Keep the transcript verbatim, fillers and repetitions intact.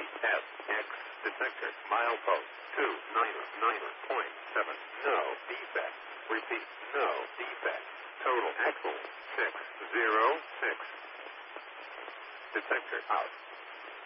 S X detector milepost two nine nine point seven. No defect. Repeat. No defect. Total axle six zero six. Detector out.